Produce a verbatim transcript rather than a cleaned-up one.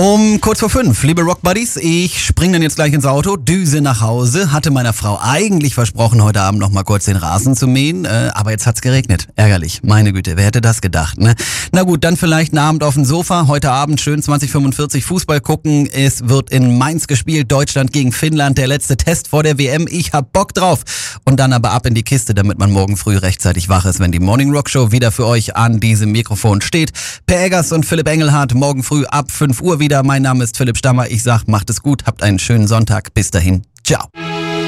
Um kurz vor fünf, liebe Rock Buddies, ich spring dann jetzt gleich ins Auto, düse nach Hause, hatte meiner Frau eigentlich versprochen, heute Abend noch mal kurz den Rasen zu mähen, äh, aber jetzt hat's geregnet. Ärgerlich, meine Güte, wer hätte das gedacht, ne? Na gut, dann vielleicht einen Abend auf dem Sofa, heute Abend schön zwanzig fünfundvierzig Fußball gucken, es wird in Mainz gespielt, Deutschland gegen Finnland, der letzte Test vor der W M, ich hab Bock drauf. Und dann aber ab in die Kiste, damit man morgen früh rechtzeitig wach ist, wenn die Morning Rock Show wieder für euch an diesem Mikrofon steht. Per Eggers und Philipp Engelhardt, morgen früh ab fünf Uhr wieder. Mein Name ist Philipp Stammer. Ich sag, macht es gut, habt einen schönen Sonntag. Bis dahin, ciao.